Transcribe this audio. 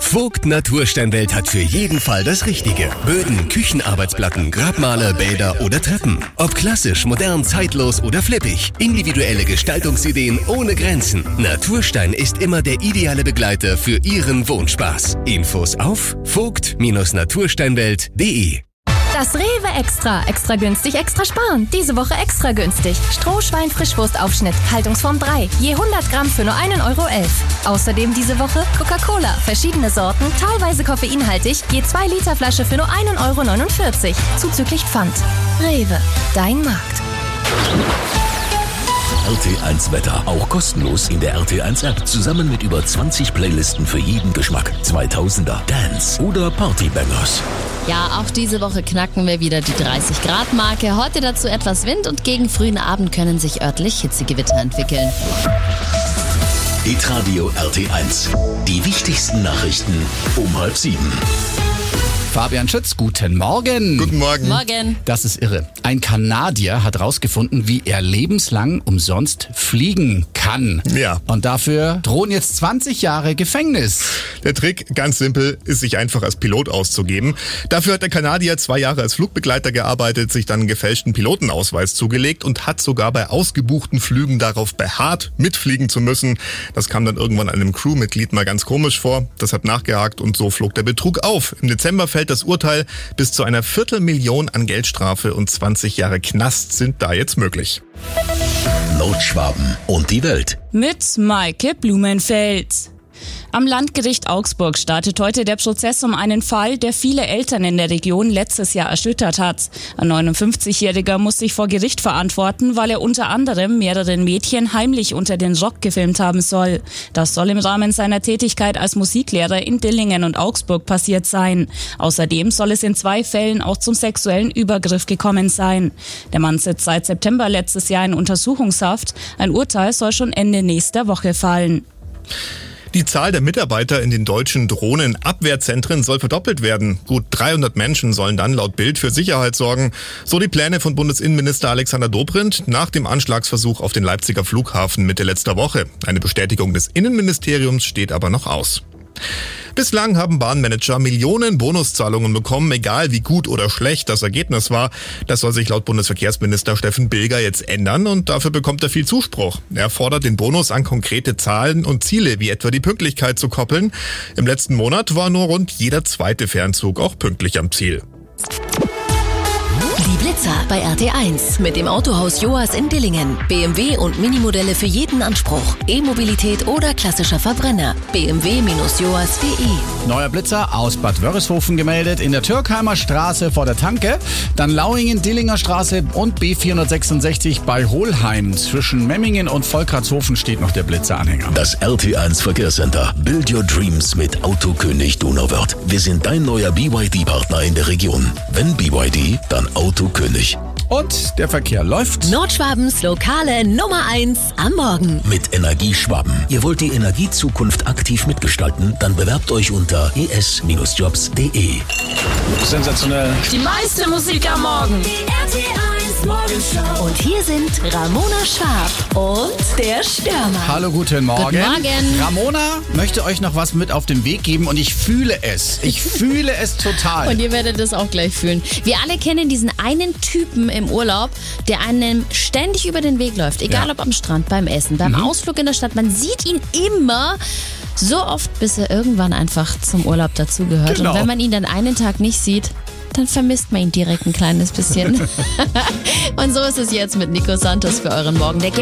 Vogt Natursteinwelt hat für jeden Fall das Richtige. Böden, Küchenarbeitsplatten, Grabmaler, Bäder oder Treppen. Ob klassisch, modern, zeitlos oder flippig. Individuelle Gestaltungsideen ohne Grenzen. Naturstein ist immer der ideale Begleiter für Ihren Wohnspaß. Infos auf vogt-natursteinwelt.de. Das Rewe Extra. Extra günstig, extra sparen. Diese Woche extra günstig. Strohschwein-Frischwurstaufschnitt. Haltungsform 3. Je 100 Gramm für nur 1,11 Euro. Außerdem diese Woche Coca-Cola. Verschiedene Sorten, teilweise koffeinhaltig. Je 2 Liter Flasche für nur 1,49 Euro. Zuzüglich Pfand. Rewe. Dein Markt. RT1 Wetter. Auch kostenlos in der RT1 App. Zusammen mit über 20 Playlisten für jeden Geschmack. 2000er, Dance oder Partybangers. Ja, auch diese Woche knacken wir wieder die 30-Grad-Marke. Heute dazu etwas Wind und gegen frühen Abend können sich örtlich Hitzegewitter entwickeln. Hitradio RT1. Die wichtigsten Nachrichten um 6:30. Fabian Schütz, guten Morgen. Guten Morgen. Morgen. Das ist irre. Ein Kanadier hat herausgefunden, wie er lebenslang umsonst fliegen kann. Ja. Und dafür drohen jetzt 20 Jahre Gefängnis. Der Trick, ganz simpel, ist, sich einfach als Pilot auszugeben. Dafür hat der Kanadier 2 Jahre als Flugbegleiter gearbeitet, sich dann einen gefälschten Pilotenausweis zugelegt und hat sogar bei ausgebuchten Flügen darauf beharrt, mitfliegen zu müssen. Das kam dann irgendwann einem Crewmitglied mal ganz komisch vor. Das hat nachgehakt und so flog der Betrug auf. Im Dezember fällt das Urteil. Bis zu einer Viertelmillion an Geldstrafe und 20 Jahre Knast sind da jetzt möglich. Nordschwaben und die Welt. Mit Maike Blumenfeld. Am Landgericht Augsburg startet heute der Prozess um einen Fall, der viele Eltern in der Region letztes Jahr erschüttert hat. Ein 59-Jähriger muss sich vor Gericht verantworten, weil er unter anderem mehreren Mädchen heimlich unter den Rock gefilmt haben soll. Das soll im Rahmen seiner Tätigkeit als Musiklehrer in Dillingen und Augsburg passiert sein. Außerdem soll es in 2 Fällen auch zum sexuellen Übergriff gekommen sein. Der Mann sitzt seit September letztes Jahr in Untersuchungshaft. Ein Urteil soll schon Ende nächster Woche fallen. Die Zahl der Mitarbeiter in den deutschen Drohnenabwehrzentren soll verdoppelt werden. Gut 300 Menschen sollen dann laut Bild für Sicherheit sorgen. So die Pläne von Bundesinnenminister Alexander Dobrindt nach dem Anschlagsversuch auf den Leipziger Flughafen Mitte letzter Woche. Eine Bestätigung des Innenministeriums steht aber noch aus. Bislang haben Bahnmanager Millionen Bonuszahlungen bekommen, egal wie gut oder schlecht das Ergebnis war. Das soll sich laut Bundesverkehrsminister Steffen Bilger jetzt ändern und dafür bekommt er viel Zuspruch. Er fordert den Bonus an konkrete Zahlen und Ziele, wie etwa die Pünktlichkeit zu koppeln. Im letzten Monat war nur rund jeder 2. Fernzug auch pünktlich am Ziel. Die Blitzer bei RT1 mit dem Autohaus Joas in Dillingen. BMW und Minimodelle für jeden Anspruch. E-Mobilität oder klassischer Verbrenner. bmw-joas.de. Neuer Blitzer aus Bad Wörishofen gemeldet, in der Türkheimer Straße vor der Tanke, dann Lauingen, Dillinger Straße und B466 bei Hohlheim. Zwischen Memmingen und Volkratshofen steht noch der Blitzeranhänger. Das RT1 Verkehrscenter. Build your dreams mit Autokönig Donauwörth. Wir sind dein neuer BYD-Partner in der Region. Wenn BYD, dann Autokönig. Und der Verkehr läuft. Nordschwabens lokale Nummer 1 am Morgen. Mit Energieschwaben. Ihr wollt die Energiezukunft aktiv mitgestalten? Dann bewerbt euch unter es-jobs.de. Sensationell. Die meiste Musik am Morgen. Die RT1 Morgenshow. Und hier sind Ramona Schwab und der Stürmer. Hallo, guten Morgen. Guten Morgen. Ramona möchte euch noch was mit auf den Weg geben und ich fühle es. Ich fühle es total. Und ihr werdet es auch gleich fühlen. Wir alle kennen diesen einen Typen im Urlaub, der einem ständig über den Weg läuft. Egal ob am Strand, beim Essen, beim Ausflug in der Stadt. Man sieht ihn immer so oft, bis er irgendwann einfach zum Urlaub dazugehört. Genau. Und wenn man ihn dann einen Tag nicht sieht, dann vermisst man ihn direkt ein kleines bisschen. Und so ist es jetzt mit Nico Santos für euren Morgen. Der